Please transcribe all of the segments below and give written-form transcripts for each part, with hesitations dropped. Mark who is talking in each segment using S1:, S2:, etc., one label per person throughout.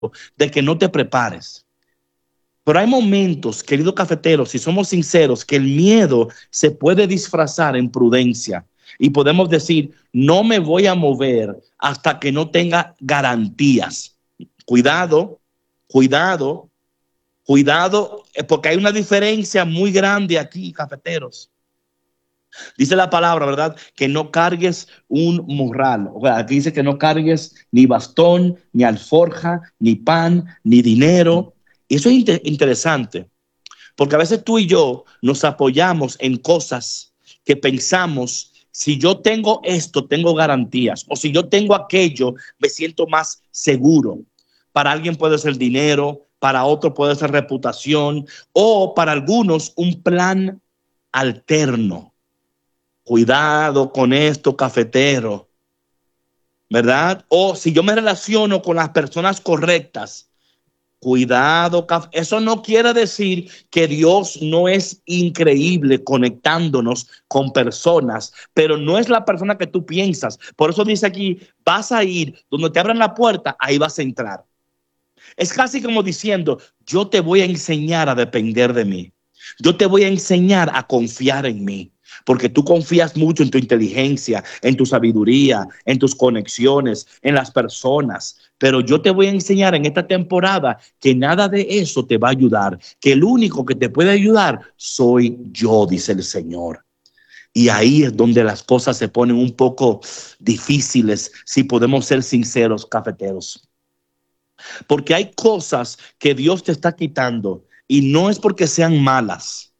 S1: de que no te prepares. Pero hay momentos, querido cafetero, si somos sinceros, que el miedo se puede disfrazar en prudencia y podemos decir, no me voy a mover hasta que no tenga garantías. Cuidado, cuidado, cuidado, porque hay una diferencia muy grande aquí, cafeteros. Dice la palabra, ¿verdad? Que no cargues un morral. O sea, aquí dice que no cargues ni bastón, ni alforja, ni pan, ni dinero. Y eso es interesante, porque a veces tú y yo nos apoyamos en cosas que pensamos, si yo tengo esto, tengo garantías, o si yo tengo aquello, me siento más seguro. Para alguien puede ser dinero, para otro puede ser reputación, o para algunos un plan alterno. Cuidado con esto, cafetero, ¿verdad? O si yo me relaciono con las personas correctas, cuidado, eso no quiere decir que Dios no es increíble conectándonos con personas, pero no es la persona que tú piensas. Por eso dice aquí, vas a ir donde te abran la puerta, ahí vas a entrar. Es casi como diciendo, yo te voy a enseñar a depender de mí. Yo te voy a enseñar a confiar en mí, porque tú confías mucho en tu inteligencia, en tu sabiduría, en tus conexiones, en las personas. Pero yo te voy a enseñar en esta temporada que nada de eso te va a ayudar, que el único que te puede ayudar soy yo, dice el Señor. Y ahí es donde las cosas se ponen un poco difíciles, si podemos ser sinceros, cafeteros. Porque hay cosas que Dios te está quitando y no es porque sean malas,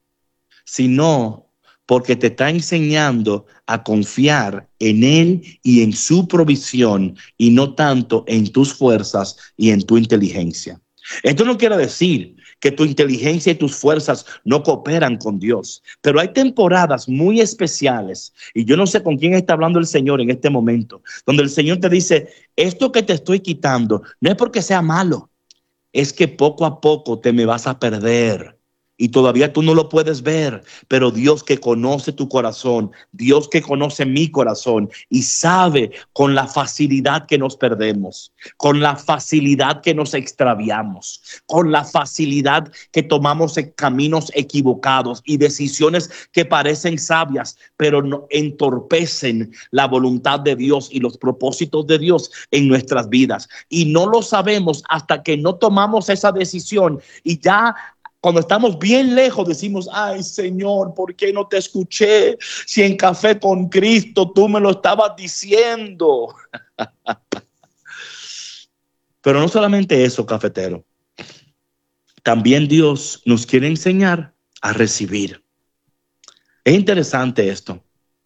S1: sino porque te está enseñando a confiar en Él y en su provisión y no tanto en tus fuerzas y en tu inteligencia. Esto no quiere decir que tu inteligencia y tus fuerzas no cooperan con Dios, pero hay temporadas muy especiales y yo no sé con quién está hablando el Señor en este momento, donde el Señor te dice, esto que te estoy quitando no es porque sea malo, es que poco a poco te me vas a perder. Y todavía tú no lo puedes ver, pero Dios que conoce tu corazón, Dios que conoce mi corazón y sabe con la facilidad que nos perdemos, con la facilidad que nos extraviamos, con la facilidad que tomamos caminos equivocados y decisiones que parecen sabias, pero no, entorpecen la voluntad de Dios y los propósitos de Dios en nuestras vidas. Y no lo sabemos hasta que no tomamos esa decisión y ya cuando estamos bien lejos decimos, ay Señor, ¿por qué no te escuché? Si en Café con Cristo tú me lo estabas diciendo. Pero no solamente eso, cafetero. También Dios nos quiere enseñar a recibir. Es interesante esto.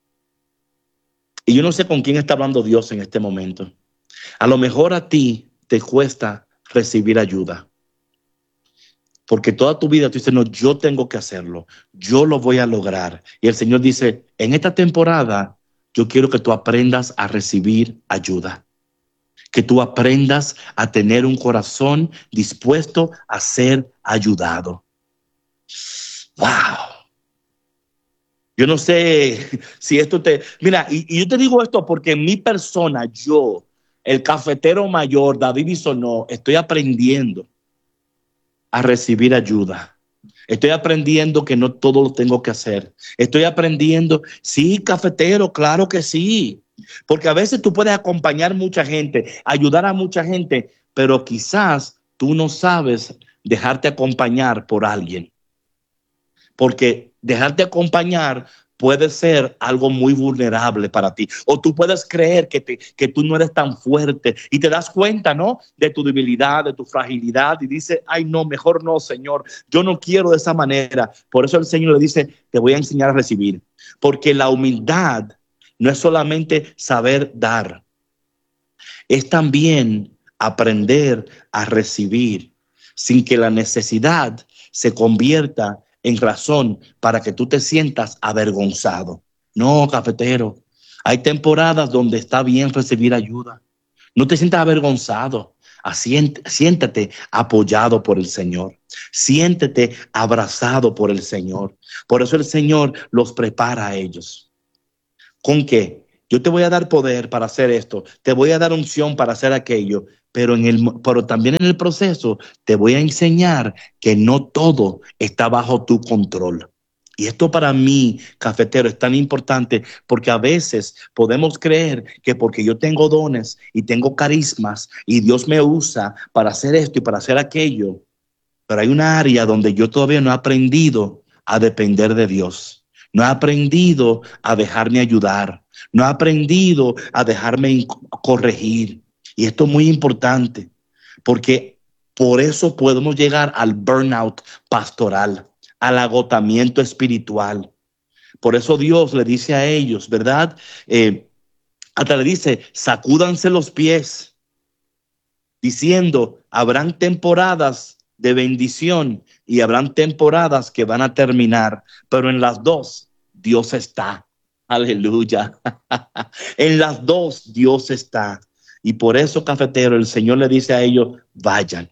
S1: Y yo no sé con quién está hablando Dios en este momento. A lo mejor a ti te cuesta recibir ayuda. Porque toda tu vida tú dices, no, yo tengo que hacerlo, yo lo voy a lograr. Y el Señor dice, en esta temporada, yo quiero que tú aprendas a recibir ayuda. Que tú aprendas a tener un corazón dispuesto a ser ayudado. ¡Wow! Yo no sé si esto te... Mira, y yo te digo esto porque en mi persona, yo, el cafetero mayor, David Bisonó, estoy aprendiendo a recibir ayuda. Estoy aprendiendo que no todo lo tengo que hacer. Estoy aprendiendo, sí, cafetero, claro que sí. Porque a veces tú puedes acompañar mucha gente, ayudar a mucha gente, pero quizás tú no sabes dejarte acompañar por alguien. Porque dejarte acompañar puede ser algo muy vulnerable para ti. O tú puedes creer que tú no eres tan fuerte y te das cuenta, ¿no? De tu debilidad, de tu fragilidad y dices, ay, no, mejor no, Señor. Yo no quiero de esa manera. Por eso el Señor le dice, te voy a enseñar a recibir. Porque la humildad no es solamente saber dar, es también aprender a recibir sin que la necesidad se convierta en razón para que tú te sientas avergonzado. No, cafetero, hay temporadas donde está bien recibir ayuda. No te sientas avergonzado. Siéntate apoyado por el Señor. Siéntete abrazado por el Señor. Por eso el Señor los prepara a ellos. ¿Con qué? Yo te voy a dar poder para hacer esto, te voy a dar unción para hacer aquello, pero también en el proceso te voy a enseñar que no todo está bajo tu control. Y esto para mí, cafetero, es tan importante porque a veces podemos creer que porque yo tengo dones y tengo carismas y Dios me usa para hacer esto y para hacer aquello, pero hay una área donde yo todavía no he aprendido a depender de Dios. No he aprendido a dejarme ayudar. No he aprendido a dejarme corregir. Y esto es muy importante porque por eso podemos llegar al burnout pastoral, al agotamiento espiritual. Por eso Dios le dice a ellos, ¿verdad? Hasta le dice, sacúdanse los pies, diciendo, habrán temporadas de bendición y habrán temporadas que van a terminar, pero en las dos Dios está. Aleluya. En las dos Dios está. Y por eso, cafetero, el Señor le dice a ellos, vayan.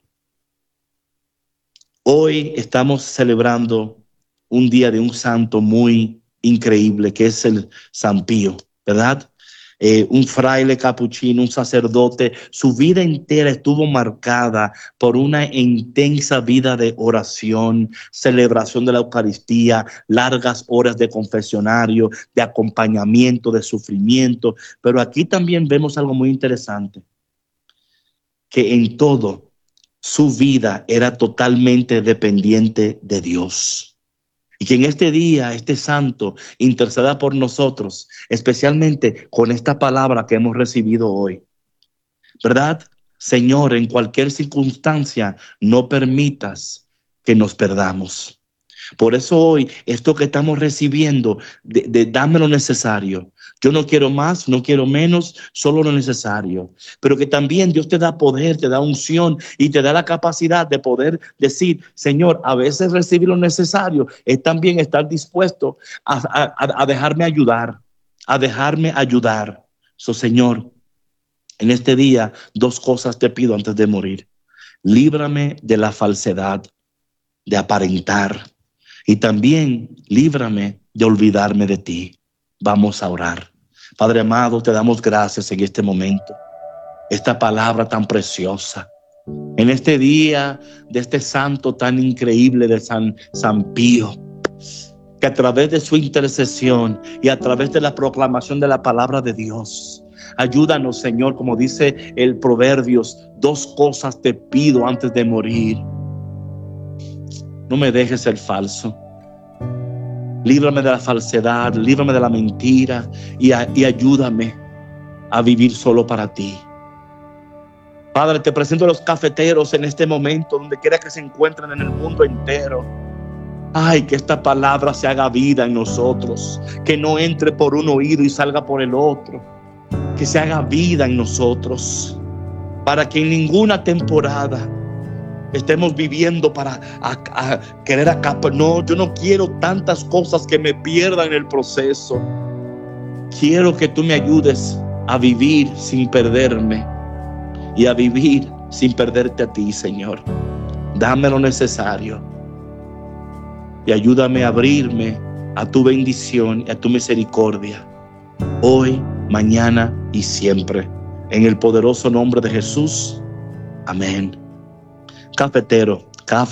S1: Hoy estamos celebrando un día de un santo muy increíble, que es el San Pío, ¿verdad? Un fraile capuchino, un sacerdote, su vida entera estuvo marcada por una intensa vida de oración, celebración de la Eucaristía, largas horas de confesionario, de acompañamiento, de sufrimiento. Pero aquí también vemos algo muy interesante, que en todo su vida era totalmente dependiente de Dios. Y que en este día, este santo interceda por nosotros, especialmente con esta palabra que hemos recibido hoy. ¿Verdad? Señor, en cualquier circunstancia, no permitas que nos perdamos. Por eso hoy, esto que estamos recibiendo, dame lo necesario. Yo no quiero más, no quiero menos, solo lo necesario. Pero que también Dios te da poder, te da unción y te da la capacidad de poder decir, Señor, a veces recibir lo necesario es también estar dispuesto a dejarme ayudar, a dejarme ayudar. Señor, en este día, dos cosas te pido antes de morir. Líbrame de la falsedad, de aparentar. Y también líbrame de olvidarme de ti. Vamos a orar. Padre amado, te damos gracias en este momento. Esta palabra tan preciosa. En este día de este santo tan increíble de San Pío. Que a través de su intercesión y a través de la proclamación de la palabra de Dios. Ayúdanos, Señor, como dice el Proverbios. Dos cosas te pido antes de morir. No me dejes ser falso. Líbrame de la falsedad, líbrame de la mentira y ayúdame a vivir solo para ti. Padre, te presento a los cafeteros en este momento, donde quiera que se encuentren en el mundo entero. Ay, que esta palabra se haga vida en nosotros, que no entre por un oído y salga por el otro, que se haga vida en nosotros, para que en ninguna temporada estemos viviendo para querer acá. No, yo no quiero tantas cosas que me pierdan en el proceso. Quiero que tú me ayudes a vivir sin perderme y a vivir sin perderte a ti, Señor. Dame lo necesario y ayúdame a abrirme a tu bendición y a tu misericordia, hoy, mañana y siempre. En el poderoso nombre de Jesús. Amén. Cafetero.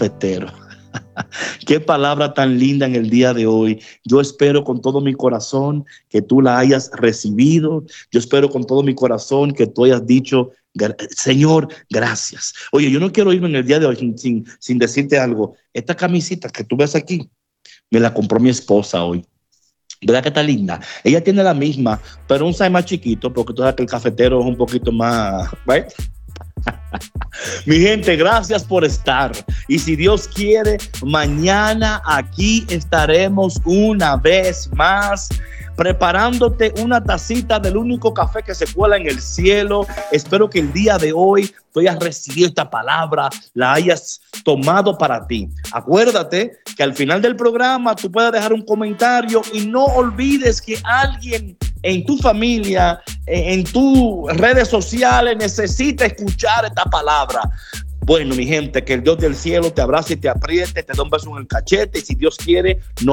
S1: Qué palabra tan linda en el día de hoy. Yo espero con todo mi corazón que tú la hayas recibido. Yo espero con todo mi corazón que tú hayas dicho, Señor, gracias. Oye, yo no quiero irme en el día de hoy sin decirte algo. Esta camisita que tú ves aquí, me la compró mi esposa hoy. ¿Verdad que está linda? Ella tiene la misma, pero un size más chiquito, porque tú sabes que el cafetero es un poquito más, ¿right? Mi gente, gracias por estar. Y si Dios quiere, mañana aquí estaremos una vez más, preparándote una tacita del único café que se cuela en el cielo. Espero que el día de hoy tú hayas recibido esta palabra, la hayas tomado para ti. Acuérdate que al final del programa tú puedes dejar un comentario y no olvides que alguien en tu familia, en tus redes sociales necesita escuchar esta palabra. Bueno, mi gente, que el Dios del cielo te abrace y te apriete, te dé un beso en el cachete y si Dios quiere, nos